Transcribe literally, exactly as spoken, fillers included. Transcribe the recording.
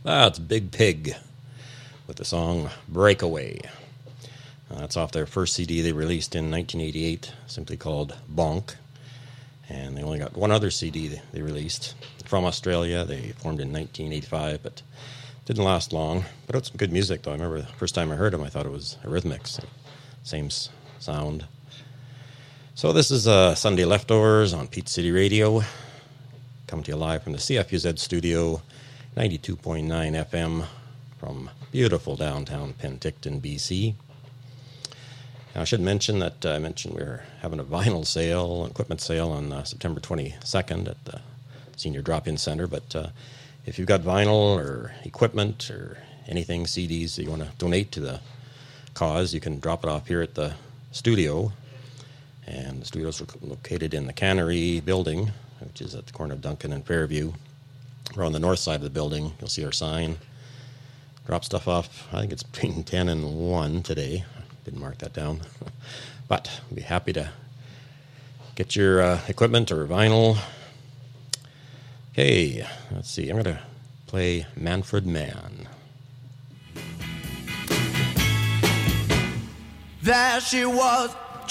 That's Big Pig with the song Breakaway. Uh, that's off their first C D they released in nineteen eighty-eight, simply called Bonk. And they only got one other C D they released from Australia. They formed in nineteen eighty-five, but didn't last long. Put out some good music, though. I remember the first time I heard them, I thought it was Eurythmics. Same s- sound. So this is uh, Sunday Leftovers on Peach City Radio. Coming to you live from the C F U Z studio, ninety-two point nine F M from beautiful downtown Penticton, B C. Now, I should mention that uh, I mentioned we were having a vinyl sale, equipment sale on uh, September twenty-second at the Senior Drop-In Center. But uh, if you've got vinyl or equipment or anything, C Ds that you want to donate to the cause, you can drop it off here at the studio. And the studio's located in the Cannery building, which is at the corner of Duncan and Fairview. We're on the north side of the building. You'll see our sign. Drop stuff off, I think it's between ten and one today. Didn't mark that down. But I'll be happy to get your uh, equipment or vinyl. Okay, let's see. I'm going to play Manfred Mann. There she was,